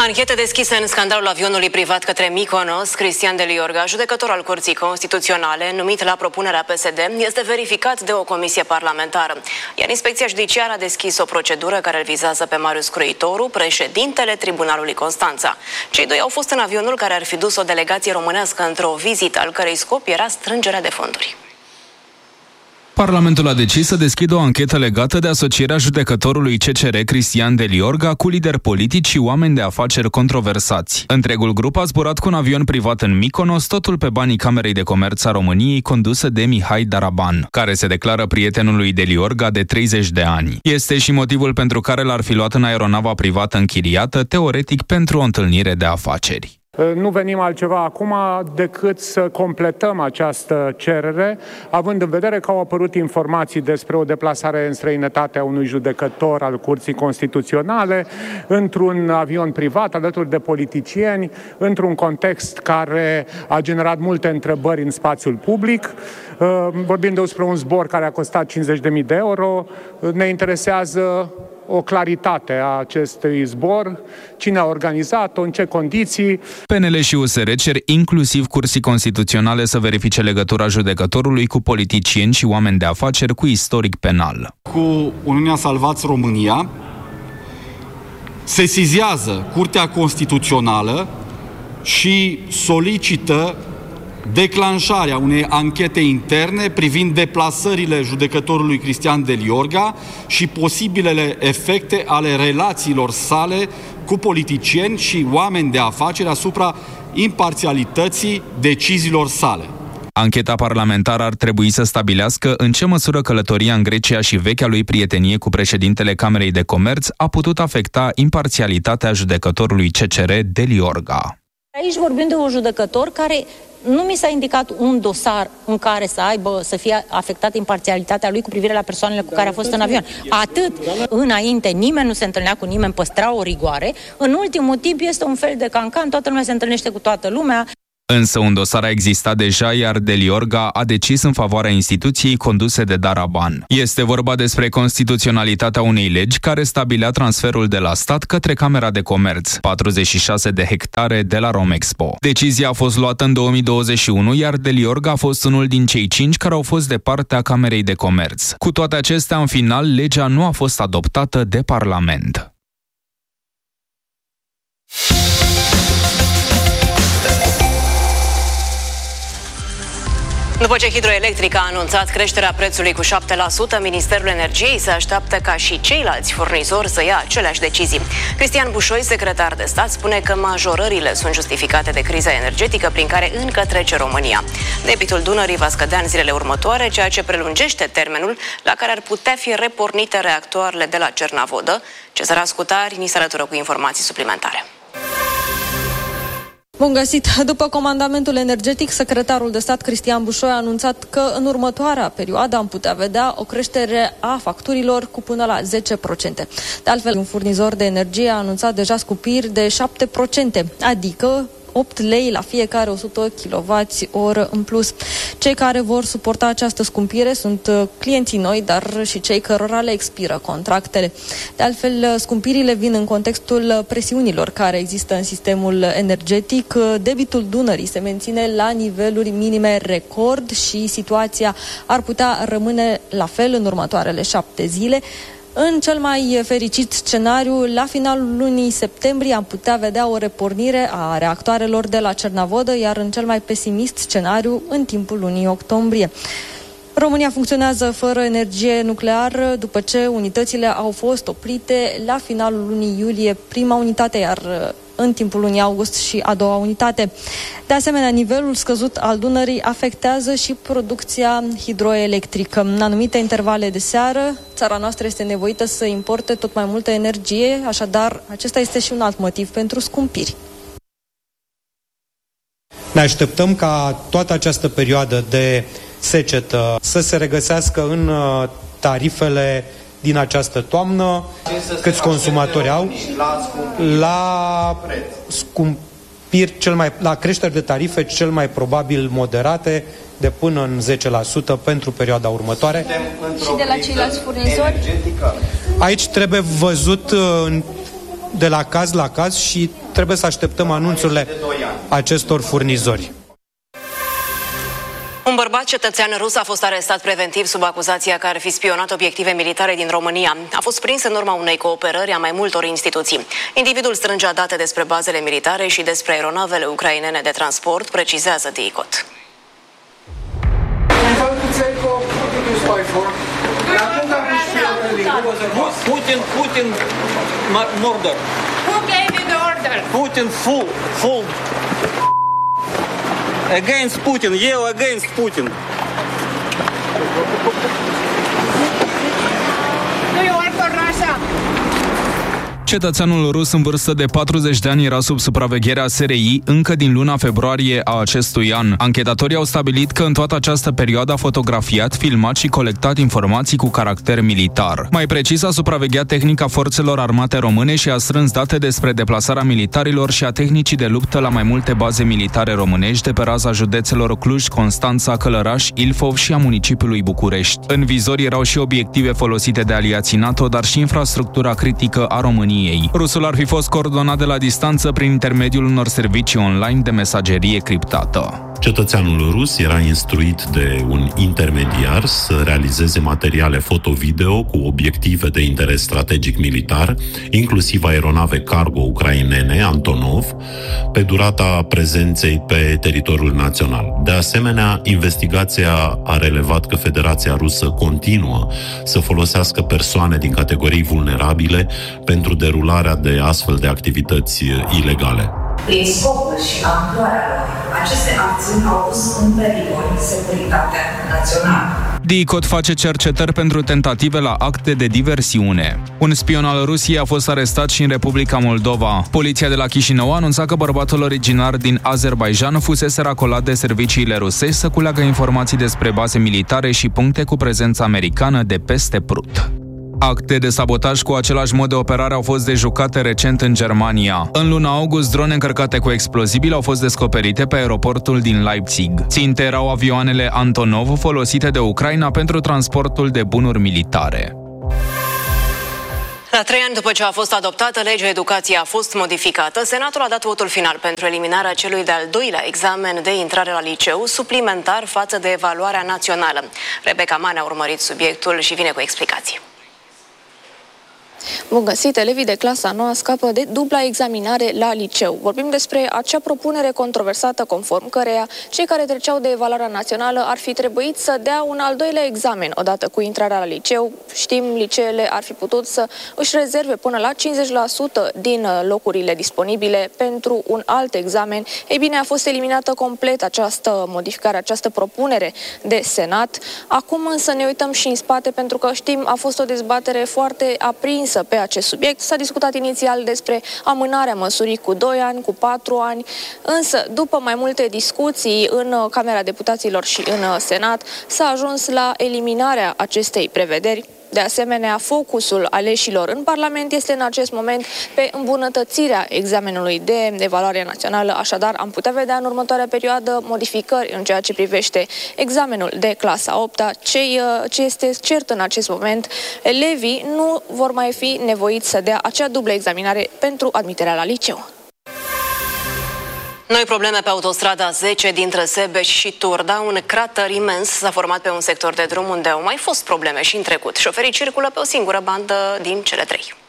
Anchetă deschisă în scandalul avionului privat către Mykonos. Cristian Deliorga, judecător al Curții Constituționale, numit la propunerea PSD, este verificat de o comisie parlamentară. Iar Inspecția Judiciară a deschis o procedură care îl vizează pe Marius Cruitoru, președintele Tribunalului Constanța. Cei doi au fost în avionul care ar fi dus o delegație românească într-o vizită, al cărei scop era strângerea de fonduri. Parlamentul a decis să deschidă o anchetă legată de asocierea judecătorului CCR Cristian Deliorga cu lideri politici și oameni de afaceri controversați. Întregul grup a zburat cu un avion privat în Mykonos, totul pe banii Camerei de Comerț a României, condusă de Mihai Daraban, care se declară prietenul lui Deliorga de 30 de ani. Este și motivul pentru care l-ar fi luat în aeronava privată închiriată, teoretic pentru o întâlnire de afaceri. Nu venim altceva acum decât să completăm această cerere, având în vedere că au apărut informații despre o deplasare în străinătate a unui judecător al Curții Constituționale într-un avion privat, alături de politicieni, într-un context care a generat multe întrebări în spațiul public. Vorbim despre un zbor care a costat 50.000 de euro. Ne interesează o claritate a acestui zbor, cine a organizat-o, în ce condiții. PNL și USR cer inclusiv Curții Constituționale să verifice legătura judecătorului cu politicieni și oameni de afaceri cu istoric penal. Cu Uniunea Salvați România sesizează Curtea Constituțională și solicită declanșarea unei anchete interne privind deplasările judecătorului Cristian Deliorga și posibilele efecte ale relațiilor sale cu politicieni și oameni de afaceri asupra imparțialității deciziilor sale. Ancheta parlamentară ar trebui să stabilească în ce măsură călătoria în Grecia și vechea lui prietenie cu președintele Camerei de Comerț a putut afecta imparțialitatea judecătorului CCR Deliorga. Aici vorbim de un judecător care nu mi s-a indicat un dosar în care să fie afectată imparțialitatea lui cu privire la persoanele cu care a fost în avion. Atât înainte, nimeni nu se întâlnea cu nimeni, păstra o rigoare. În ultimul timp este un fel de cancan, toată lumea se întâlnește cu toată lumea. Însă un dosar a existat deja, iar Deliorga a decis în favoarea instituției conduse de Daraban. Este vorba despre constituționalitatea unei legi care stabilea transferul de la stat către Camera de Comerț, 46 de hectare de la Romexpo. Decizia a fost luată în 2021, iar Deliorga a fost unul din cei 5 care au fost de partea Camerei de Comerț. Cu toate acestea, în final, legea nu a fost adoptată de Parlament. După ce Hidroelectrica a anunțat creșterea prețului cu 7%, Ministerul Energiei se așteaptă ca și ceilalți furnizori să ia aceleași decizii. Cristian Bușoi, secretar de stat, spune că majorările sunt justificate de criza energetică prin care încă trece România. Debitul Dunării va scădea în zilele următoare, ceea ce prelungește termenul la care ar putea fi repornite reactoarele de la Cernavodă. Cezar Ascutari ni se alătură cu informații suplimentare. Bun găsit! După comandamentul energetic, secretarul de stat Cristian Bușoi a anunțat că în următoarea perioadă am putea vedea o creștere a facturilor cu până la 10%. De altfel, un furnizor de energie a anunțat deja scumpiri de 7%, adică 8 lei la fiecare 100 kWh în plus. Cei care vor suporta această scumpire sunt clienții noi, dar și cei cărora le expiră contractele. De altfel, scumpirile vin în contextul presiunilor care există în sistemul energetic. Debitul Dunării se menține la niveluri minime record și situația ar putea rămâne la fel în următoarele 7 zile. În cel mai fericit scenariu, la finalul lunii septembrie am putea vedea o repornire a reactoarelor de la Cernavodă, iar în cel mai pesimist scenariu, în timpul lunii octombrie. România funcționează fără energie nucleară după ce unitățile au fost oprite la finalul lunii iulie, prima unitate, iar în timpul lunii august și a doua unitate. De asemenea, nivelul scăzut al Dunării afectează și producția hidroelectrică. În anumite intervale de seară, țara noastră este nevoită să importe tot mai multă energie, așadar, acesta este și un alt motiv pentru scumpiri. Ne așteptăm ca toată această perioadă de secetă să se regăsească în tarifele din această toamnă, câți consumatori au, la creșteri de tarife cel mai probabil moderate, de până în 10% pentru perioada următoare. Și de la ceilalți furnizori? Aici trebuie văzut de la caz la caz și trebuie să așteptăm anunțurile acestor furnizori. Un bărbat cetățean rus a fost arestat preventiv sub acuzația că ar fi spionat obiective militare din România. A fost prins în urma unei cooperări a mai multor instituții. Individul strângea date despre bazele militare și despre aeronavele ucrainene de transport, precizează DICOT. Putin murder. Who gave you the order? Putin full. Against Putin, eu against Putin. Do you work for Russia? Cetățeanul rus în vârstă de 40 de ani era sub supravegherea SRI încă din luna februarie a acestui an. Anchetatorii au stabilit că în toată această perioadă a fotografiat, filmat și colectat informații cu caracter militar. Mai precis, a supravegheat tehnica forțelor armate române și a strâns date despre deplasarea militarilor și a tehnicii de luptă la mai multe baze militare românești de pe raza județelor Cluj, Constanța, Călăraș, Ilfov și a municipiului București. În vizor erau și obiective folosite de aliații NATO, dar și infrastructura critică a României. Rusul ar fi fost coordonat de la distanță prin intermediul unor servicii online de mesagerie criptată. Cetățeanul rus era instruit de un intermediar să realizeze materiale foto-video cu obiective de interes strategic militar, inclusiv aeronave cargo ucrainene Antonov, pe durata prezenței pe teritoriul național. De asemenea, investigația a relevat că Federația Rusă continuă să folosească persoane din categorii vulnerabile pentru derularea de astfel de activități ilegale. Prin scopul și amploarea lor, aceste acțiuni au pus în pericol securitatea națională. DICOT face cercetări pentru tentative la acte de diversiune. Un spion al Rusiei a fost arestat și în Republica Moldova. Poliția de la Chișinău a anunțat că bărbatul originar din Azerbaidjan fusese racolat de serviciile rusești să culeagă informații despre baze militare și puncte cu prezență americană de peste Prut. Acte de sabotaj cu același mod de operare au fost dejucate recent în Germania. În luna august, drone încărcate cu explozibili au fost descoperite pe aeroportul din Leipzig. Ținte erau avioanele Antonov folosite de Ucraina pentru transportul de bunuri militare. La 3 ani după ce a fost adoptată, legea educației a fost modificată. Senatul a dat votul final pentru eliminarea celui de-al doilea examen de intrare la liceu, suplimentar față de evaluarea națională. Rebecca Mane a urmărit subiectul și vine cu explicații. Bun găsit, elevii de clasa 9 scapă de dubla examinare la liceu. Vorbim despre acea propunere controversată conform căreia cei care treceau de evaluarea națională ar fi trebuit să dea un al doilea examen odată cu intrarea la liceu. Știm, liceele ar fi putut să își rezerve până la 50% din locurile disponibile pentru un alt examen. Ei bine, a fost eliminată complet această modificare, această propunere de Senat. Acum însă ne uităm și în spate pentru că știm, a fost o dezbatere foarte aprinsă pe acest subiect. S-a discutat inițial despre amânarea măsurii cu 2 ani, cu 4 ani, însă după mai multe discuții în Camera Deputaților și în Senat s-a ajuns la eliminarea acestei prevederi. De asemenea, focusul aleșilor în Parlament este în acest moment pe îmbunătățirea examenului de evaluare națională, așadar am putea vedea în următoarea perioadă modificări în ceea ce privește examenul de clasa 8-a. Ce este cert în acest moment, elevii nu vor mai fi nevoiți să dea acea dublă examinare pentru admiterea la liceu. Noi probleme pe autostrada 10 dintre Sebeș și Turda. Un crater imens s-a format pe un sector de drum unde au mai fost probleme și în trecut. Șoferii circulă pe o singură bandă din cele 3.